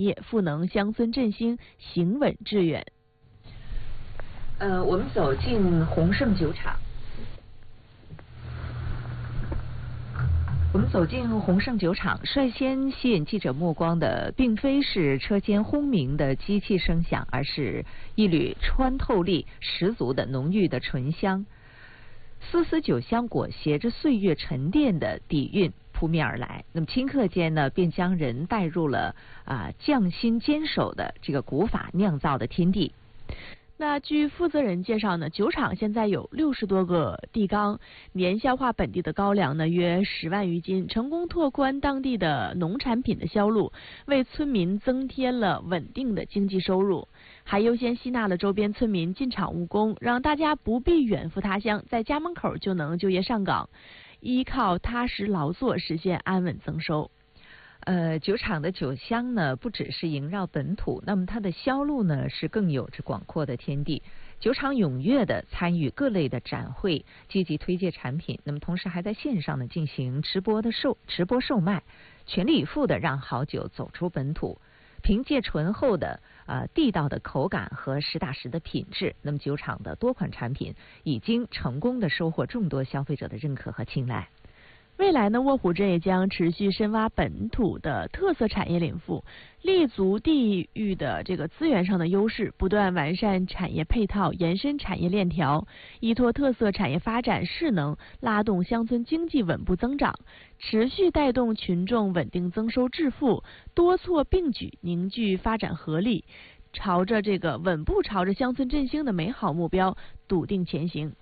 业，赋能乡村振兴，行稳致远。 我们走进鸿盛酒厂。我们走进鸿盛酒厂，率先吸引记者目光的，并非是车间轰鸣的机器声响，而是一缕穿透力十足的浓郁的醇香。丝丝酒香裹挟着岁月沉淀的底蕴扑面而来，那么顷刻间呢，便将人带入了匠心坚守的这个古法酿造的天地。 那据负责人介绍呢，酒厂现在有60多个地缸，年消化本地的高粱呢约10万余斤，成功拓宽当地的农产品的销路，为村民增添了稳定的经济收入，还优先吸纳了周边村民进厂务工，让大家不必远赴他乡，在家门口就能就业上岗，依靠踏实劳作实现安稳增收。 酒厂的酒香呢，不只是萦绕本土，那么它的销路呢，是更有着广阔的天地。酒厂踊跃的参与各类的展会，积极推介产品，那么同时还在线上呢进行直播售卖，全力以赴的让好酒走出本土。凭借醇厚的地道的口感和实打实的品质，那么酒厂的多款产品已经成功的收获众多消费者的认可和青睐。 未来呢，卧虎镇也将持续深挖本土的特色产业领域，立足地域的这个资源上的优势，不断完善产业配套，延伸产业链条，依托特色产业发展势能，拉动乡村经济稳步增长，持续带动群众稳定增收致富，多措并举，凝聚发展合力，稳步朝着乡村振兴的美好目标笃定前行。